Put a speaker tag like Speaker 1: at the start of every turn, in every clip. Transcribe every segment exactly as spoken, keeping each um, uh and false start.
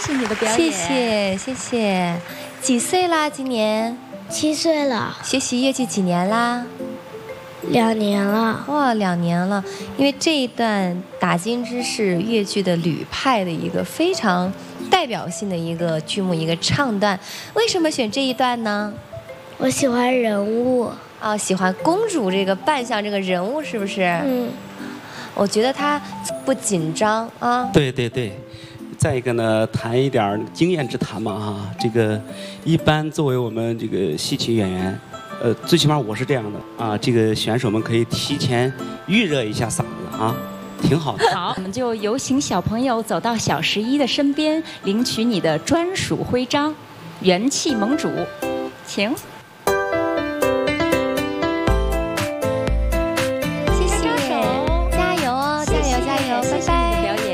Speaker 1: 喜你的表
Speaker 2: 谢
Speaker 1: 演。
Speaker 2: 谢谢谢。几岁啦？今年？
Speaker 3: 七岁了。
Speaker 2: 学习乐器几年啦？
Speaker 3: 两年了。
Speaker 2: 哇，两年了。因为这一段打金枝是越剧的吕派的一个非常代表性的一个剧目，一个唱段。为什么选这一段呢？
Speaker 3: 我喜欢人物。
Speaker 2: 哦，喜欢公主这个扮相这个人物是不是？
Speaker 3: 嗯。
Speaker 2: 我觉得她不紧张啊。
Speaker 4: 对对对。再一个呢，谈一点经验之谈嘛哈，这个一般作为我们这个戏曲演员，呃，最起码我是这样的啊，这个选手们可以提前预热一下嗓子啊，挺好的。
Speaker 1: 好，我们就有请小朋友走到小十一的身边，领取你的专属徽章，元气盟主，请。
Speaker 2: 谢谢，加油哦，加油加油，拜拜。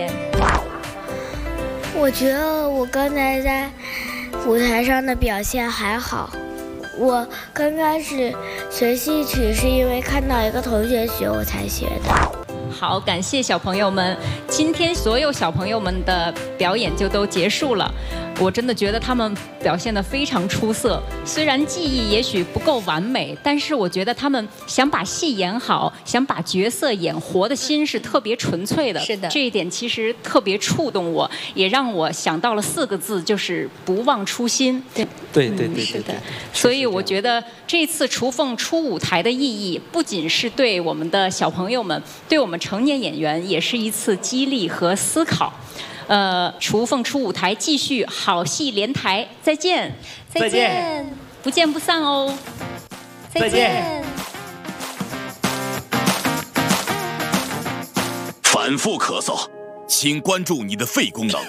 Speaker 3: 我觉得我刚才在舞台上的表现还好。我刚开始学戏曲是因为看到一个同学学我才学的。
Speaker 1: 好，感谢小朋友们，今天所有小朋友们的表演就都结束了。我真的觉得他们表现得非常出色，虽然技艺也许不够完美，但是我觉得他们想把戏演好，想把角色演活的心是特别纯粹的。
Speaker 2: 是的，
Speaker 1: 这一点其实特别触动我，也让我想到了四个字，就是不忘初心。
Speaker 2: 对
Speaker 4: 对对对，
Speaker 2: 是的。
Speaker 1: 所以我觉得这次雏凤出舞台的意义，不仅是对我们的小朋友们，对我们成年演员也是一次激励和思考。呃，雏凤出舞台，继续好戏连台，再见，
Speaker 2: 再见，
Speaker 1: 不见不散哦，
Speaker 2: 再见。
Speaker 5: 反复咳嗽，请关注你的肺功能。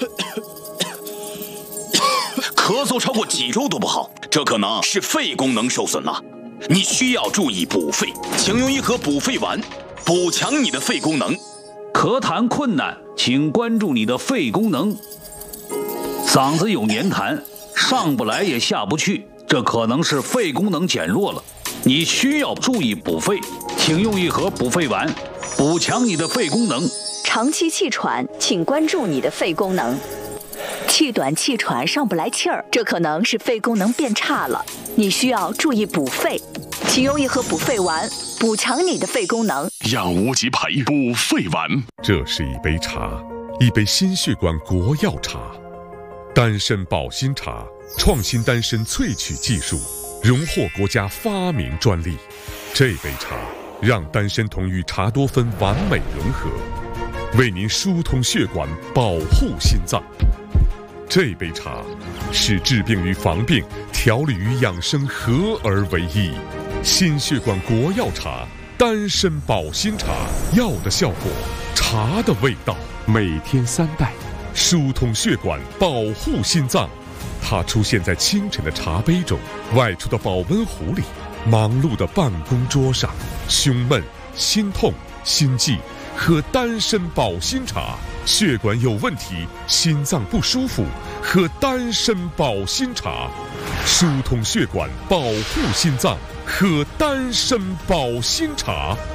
Speaker 5: 咳嗽超过几周都不好，这可能是肺功能受损了，你需要注意补肺，请用一盒补肺丸，补强你的肺功能。
Speaker 6: 咳痰困难，请关注你的肺功能。嗓子有黏痰，上不来也下不去，这可能是肺功能减弱了，你需要注意补肺，请用一盒补肺丸，补强你的肺功能。
Speaker 7: 长期气喘，请关注你的肺功能。气短气喘上不来气儿，这可能是肺功能变差了，你需要注意补肺，请用一盒补肺丸，补强你的肺功能。
Speaker 5: 养无极培补肺丸，
Speaker 8: 这是一杯茶，一杯心血管国药茶，丹参保心茶，创新丹参萃取技术，荣获国家发明专利。这杯茶让丹参酮与茶多酚完美融合，为您疏通血管，保护心脏。这杯茶是治病与防病、调理与养生合而为一。心血管国药茶，丹参保心茶，药的效果，茶的味道，每天三袋，疏通血管，保护心脏。它出现在清晨的茶杯中，外出的保温壶里，忙碌的办公桌上。胸闷、心痛、心悸，喝丹参保心茶。血管有问题，心脏不舒服，喝丹参保心茶。疏通血管，保护心脏，喝丹参保心茶。